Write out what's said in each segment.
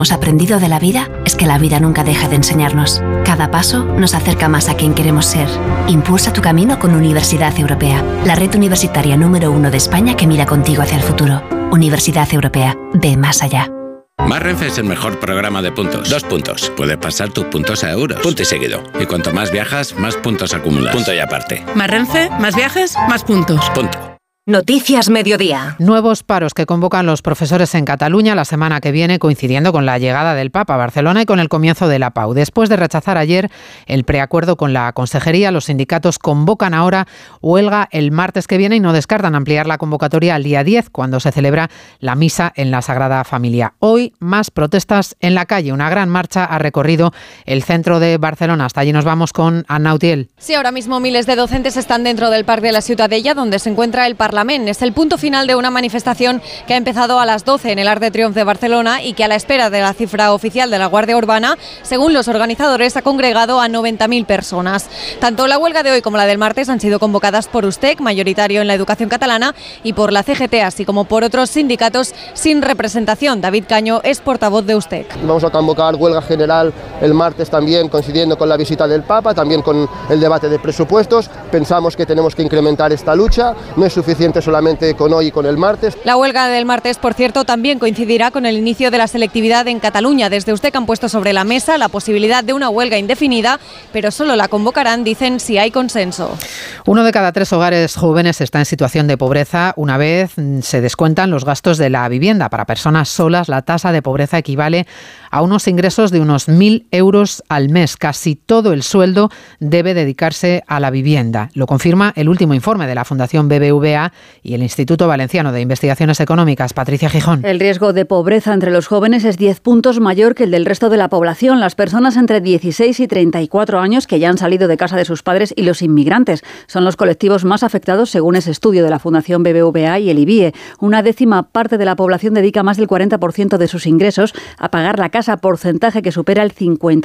Hemos aprendido de la vida es que la vida nunca deja de enseñarnos. Cada paso nos acerca más a quien queremos ser. Impulsa tu camino con Universidad Europea, la red universitaria número 1 de España que mira contigo hacia el futuro. Universidad Europea, ve más allá. Más Renfe es el mejor programa de puntos. 2 puntos. Puedes pasar tus puntos a euros. Punto y seguido. Y cuanto más viajas, más puntos acumulas. Punto y aparte. Más Renfe, más viajes, más puntos. Punto. Noticias Mediodía. Nuevos paros que convocan los profesores en Cataluña la semana que viene, coincidiendo con la llegada del Papa a Barcelona y con el comienzo de la PAU. Después de rechazar ayer el preacuerdo con la Consejería, los sindicatos convocan ahora huelga el martes que viene y no descartan ampliar la convocatoria al día 10, cuando se celebra la misa en la Sagrada Familia. Hoy, más protestas en la calle. Una gran marcha ha recorrido el centro de Barcelona. Hasta allí nos vamos con Anna Utiel. Sí, ahora mismo miles de docentes están dentro del Parc de la Ciutadella, donde se encuentra el Parlamento. Es el punto final de una manifestación que ha empezado a las 12 en el Arc de Triomf de Barcelona y que, a la espera de la cifra oficial de la Guardia Urbana, según los organizadores, ha congregado a 90.000 personas. Tanto la huelga de hoy como la del martes han sido convocadas por USTEC, mayoritario en la educación catalana, y por la CGT, así como por otros sindicatos sin representación. David Caño es portavoz de USTEC. Vamos a convocar huelga general el martes también, coincidiendo con la visita del Papa, también con el debate de presupuestos. Pensamos que tenemos que incrementar esta lucha. No es suficiente solamente con hoy y con el martes. La huelga del martes, por cierto, también coincidirá con el inicio de la selectividad en Cataluña. Desde USTEC han puesto sobre la mesa la posibilidad de una huelga indefinida, pero solo la convocarán, dicen, si hay consenso. 1 de cada 3 hogares jóvenes está en situación de pobreza una vez se descuentan los gastos de la vivienda. Para personas solas, la tasa de pobreza equivale a unos ingresos de unos 1.000 euros al mes. Casi todo el sueldo debe dedicarse a la vivienda. Lo confirma el último informe de la Fundación BBVA y el Instituto Valenciano de Investigaciones Económicas. Patricia Gijón. El riesgo de pobreza entre los jóvenes es 10 puntos mayor que el del resto de la población. Las personas entre 16 y 34 años que ya han salido de casa de sus padres y los inmigrantes son los colectivos más afectados, según ese estudio de la Fundación BBVA y el IBIE. Una décima parte de la población dedica más del 40% de sus ingresos a pagar la casa, porcentaje que supera el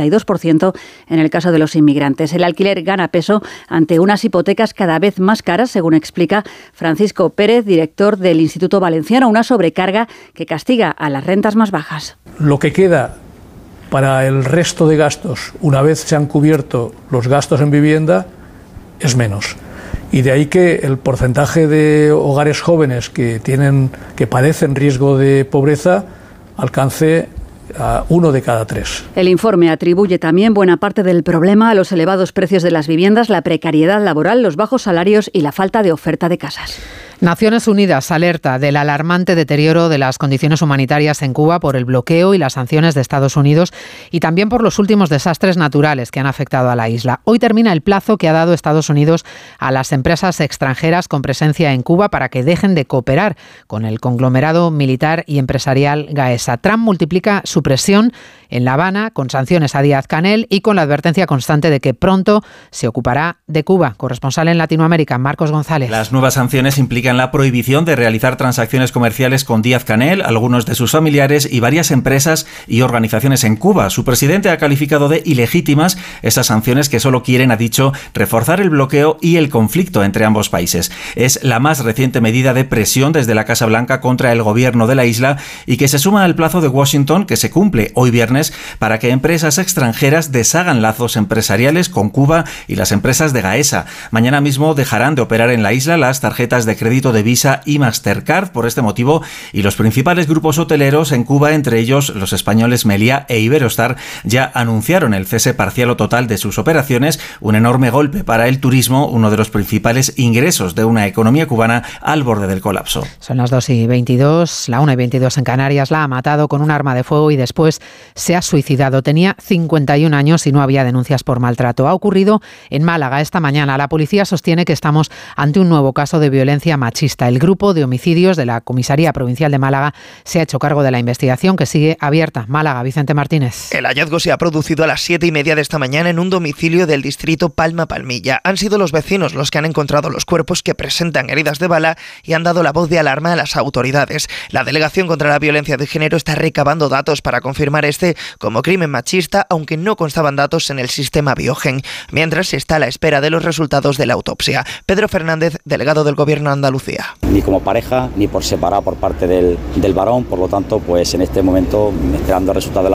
52% en el caso de los inmigrantes. El alquiler gana peso ante unas hipotecas cada vez más caras, según explica Francisco Pérez, director del Instituto Valenciano, una sobrecarga que castiga a las rentas más bajas. Lo que queda para el resto de gastos, una vez se han cubierto los gastos en vivienda, es menos. Y de ahí que el porcentaje de hogares jóvenes que padecen riesgo de pobreza alcance a 1 de cada 3. El informe atribuye también buena parte del problema a los elevados precios de las viviendas, la precariedad laboral, los bajos salarios y la falta de oferta de casas. Naciones Unidas alerta del alarmante deterioro de las condiciones humanitarias en Cuba por el bloqueo y las sanciones de Estados Unidos y también por los últimos desastres naturales que han afectado a la isla. Hoy termina el plazo que ha dado Estados Unidos a las empresas extranjeras con presencia en Cuba para que dejen de cooperar con el conglomerado militar y empresarial Gaesa. Trump multiplica su presión en La Habana con sanciones a Díaz-Canel y con la advertencia constante de que pronto se ocupará de Cuba. Corresponsal en Latinoamérica, Marcos González. Las nuevas sanciones implican la prohibición de realizar transacciones comerciales con Díaz-Canel, algunos de sus familiares y varias empresas y organizaciones en Cuba. Su presidente ha calificado de ilegítimas esas sanciones que solo quieren, ha dicho, reforzar el bloqueo y el conflicto entre ambos países. Es la más reciente medida de presión desde la Casa Blanca contra el gobierno de la isla y que se suma al plazo de Washington que se cumple hoy viernes para que empresas extranjeras deshagan lazos empresariales con Cuba y las empresas de Gaesa. Mañana mismo dejarán de operar en la isla las tarjetas de crédito de Visa y Mastercard por este motivo, y los principales grupos hoteleros en Cuba, entre ellos los españoles Meliá e Iberostar, ya anunciaron el cese parcial o total de sus operaciones, un enorme golpe para el turismo, uno de los principales ingresos de una economía cubana al borde del colapso. Son las 2:22, la 1:22 en Canarias. La ha matado con un arma de fuego y después se ha suicidado. Tenía 51 años y no había denuncias por maltrato. Ha ocurrido en Málaga esta mañana. La policía sostiene que estamos ante un nuevo caso de violencia machista. El grupo de homicidios de la Comisaría Provincial de Málaga se ha hecho cargo de la investigación, que sigue abierta. Málaga, Vicente Martínez. El hallazgo se ha producido a las 7:30 de esta mañana en un domicilio del distrito Palma-Palmilla. Han sido los vecinos los que han encontrado los cuerpos que presentan heridas de bala y han dado la voz de alarma a las autoridades. La Delegación contra la Violencia de Género está recabando datos para confirmar este como crimen machista, aunque no constaban datos en el sistema Biogen, mientras se está a la espera de los resultados de la autopsia. Pedro Fernández, delegado del Gobierno andaluz Andalucía. Ni como pareja, ni por separado por parte del varón, por lo tanto, pues en este momento, esperando el resultado de la